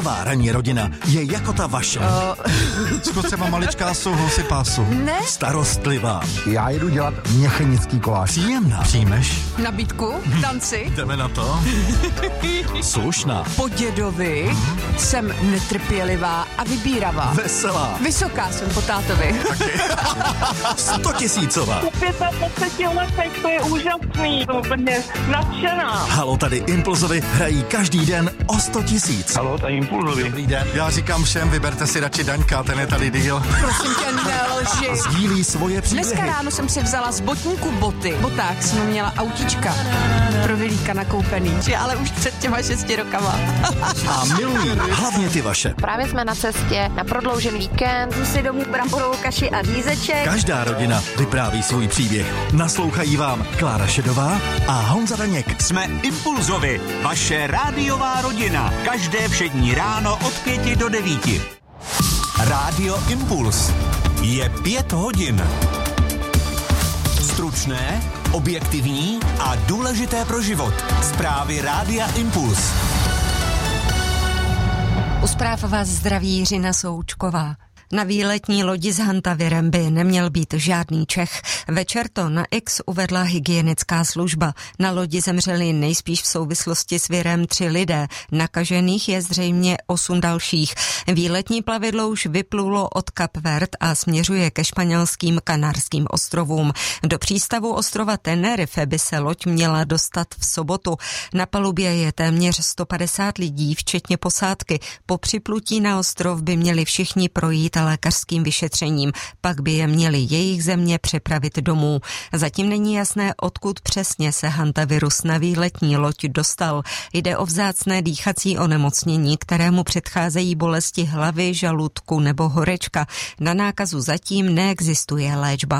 Každá ranní rodina je jako ta vaše. Zkus třeba maličká souhlasy pásu. Ne. Starostlivá. Já jedu dělat měchenický koláč. Příjemná. Přijmeš? Nabídku? Tanci? Jdeme na to? Slušná. Po dědovi jsem netrpělivá a vybíravá. Veselá. Vysoká jsem po tátovi. 100 000. Po 25 letech, to je úžasný, to úplně nadšená. Halo, tady Impulzovi hrají každý den o 100 000. Halo, tady Impulzovi. Dobrý den. Já říkám všem, vyberte si radši Daňka, ten je tady díl. Prosím tě, nelži. Sdílí svoje příběhy. Dneska ráno jsem si vzala z botníku boty. V botách jsem měla autička pro Vilíka nakoupený. Ale už před těma 6 rokama. A milují hlavně ty vaše. Právě jsme na cestě na prodloužený víkend. Si domů bramborovou kaši a lízeček. Každá rodina vypráví svůj příběh. Naslouchají vám Klára Šedová a Honza Daněk. Jsme Impulzovi, vaše rádiová rodina. Každé všední ráno od 5 do 9. Rádio Impuls. Je 5 hodin. Stručné, objektivní a důležité pro život. Zprávy Rádia Impuls. U zpráv vás zdraví Jiřina Součková. Na výletní lodi s hantavirem by neměl být žádný Čech. Večer to na X uvedla hygienická služba. Na lodi zemřeli nejspíš v souvislosti s virem 3 lidé. Nakažených je zřejmě 8 dalších. Výletní plavidlo už vyplulo od Kap Verd a směřuje ke španělským Kanárským ostrovům. Do přístavu ostrova Tenerife by se loď měla dostat v sobotu. Na palubě je téměř 150 lidí, včetně posádky. Po připlutí na ostrov by měli všichni projít lékařským vyšetřením, pak by je měli jejich země přepravit domů. Zatím není jasné, odkud přesně se hantavirus na výletní loď dostal. Jde o vzácné dýchací onemocnění, kterému předcházejí bolesti hlavy, žaludku nebo horečka. Na nákazu zatím neexistuje léčba.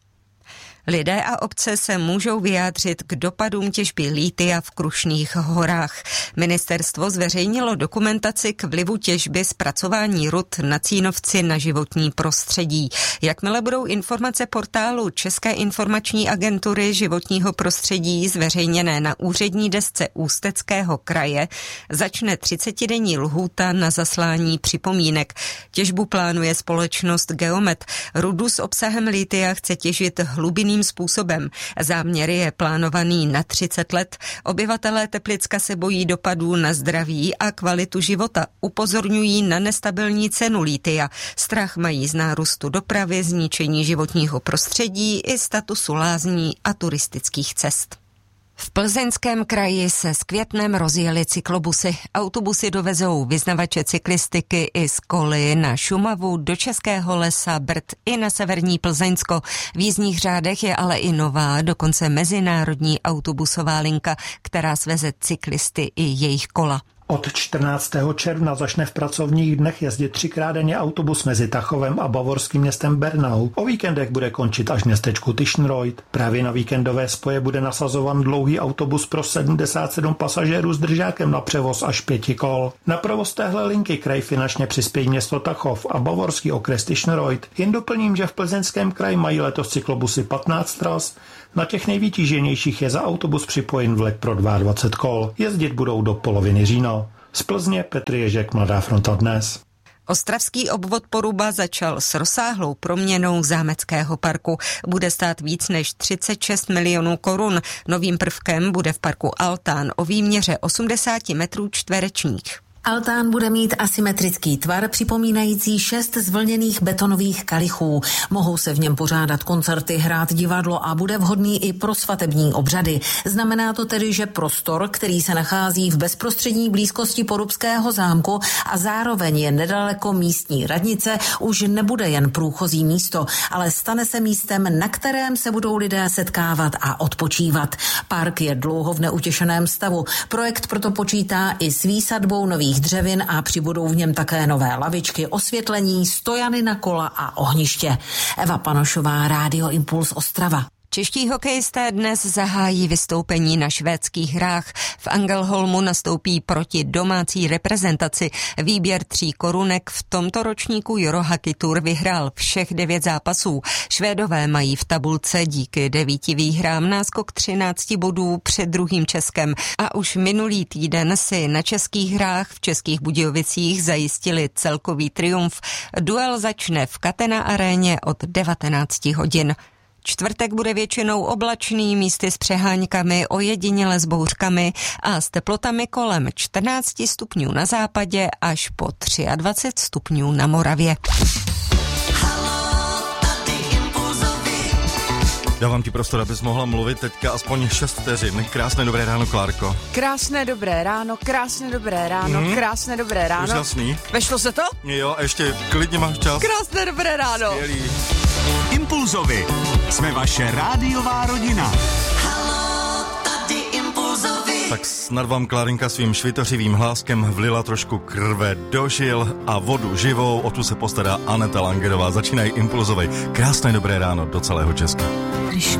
Lidé a obce se můžou vyjádřit k dopadům těžby lítia v Krušných horách. Ministerstvo zveřejnilo dokumentaci k vlivu těžby zpracování rud na Cínovci na životní prostředí. Jakmile budou informace portálu České informační agentury životního prostředí zveřejněné na úřední desce Ústeckého kraje, začne 30denní lhůta na zaslání připomínek. Těžbu plánuje společnost Geomet. Rudu s obsahem lítia chce těžit hlubinný způsobem. Záměr je plánovaný na 30 let. Obyvatelé Teplicka se bojí dopadů na zdraví a kvalitu života. Upozorňují na nestabilní cenu lítia. Strach mají z nárůstu dopravy, zničení životního prostředí i statusu lázní a turistických cest. V Plzeňském kraji se s květnem rozjeli cyklobusy. Autobusy dovezou vyznavače cyklistiky i z Koly na Šumavu, do Českého Lesa, Brd i na severní Plzeňsko. V jízdních řádech je ale i nová, dokonce mezinárodní autobusová linka, která sveze cyklisty i jejich kola. Od 14. června začne v pracovních dnech jezdit 3krát denně autobus mezi Tachovem a bavorským městem Bernau. O víkendech bude končit až v městečku Tischenreuth. Právě na víkendové spoje bude nasazovan dlouhý autobus pro 77 pasažérů s držákem na převoz až 5 kol. Na provoz téhle linky kraj finančně přispějí město Tachov a bavorský okres Tischenreuth. Jen doplním, že v Plzeňském kraji mají letos cyklobusy 15 tras. Na těch nejvytíženějších je za autobus připojen vlek pro 22 kol. Jezdit budou do poloviny října. Z Plzně Petr Ježek, Mladá fronta dnes. Ostravský obvod Poruba začal s rozsáhlou proměnou zámeckého parku. Bude stát víc než 36 milionů korun. Novým prvkem bude v parku altán o výměře 80 metrů čtverečních. Altán bude mít asymetrický tvar, připomínající 6 zvlněných betonových kalichů. Mohou se v něm pořádat koncerty, hrát divadlo a bude vhodný i pro svatební obřady. Znamená to tedy, že prostor, který se nachází v bezprostřední blízkosti Porubského zámku a zároveň je nedaleko místní radnice, už nebude jen průchozí místo, ale stane se místem, na kterém se budou lidé setkávat a odpočívat. Park je dlouho v neutěšeném stavu. Projekt proto počítá i s výsadbou nových dřevin a přibudou v něm také nové lavičky, osvětlení, stojany na kola a ohniště. Eva Panošová, Rádio Impuls Ostrava. Čeští hokejisté dnes zahájí vystoupení na švédských hrách. V Angelholmu nastoupí proti domácí reprezentaci. Výběr 3 korunek v tomto ročníku Eurohockey Tour vyhrál všech 9 zápasů. Švédové mají v tabulce díky 9 výhrám náskok 13 bodů před druhým Českem a už minulý týden si na českých hrách v Českých Budějovicích zajistili celkový triumf. Duel začne v Catena aréně od 19 hodin. Čtvrtek bude většinou oblačný, místy s přeháňkami, ojediněle s bouřkami a s teplotami kolem 14 stupňů na západě až po 23 stupňů na Moravě. Dávám ti prostor, abys mohla mluvit teďka aspoň 6 vteřin. Krásné dobré ráno, Klárko. Krásné dobré ráno, krásné dobré ráno, krásné dobré ráno. Úžasný. Vešlo se to? Jo, ještě klidně máš čas. Krásné dobré ráno. Skvělý. Impulzovi. Jsme vaše rádiová rodina. Tak snad vám Klárinka svým švitořivým hláskem vlila trošku krve do žil a vodu živou. O tu se postará Aneta Langerová. Začínají Impulzovej. Krásné dobré ráno do celého Česka.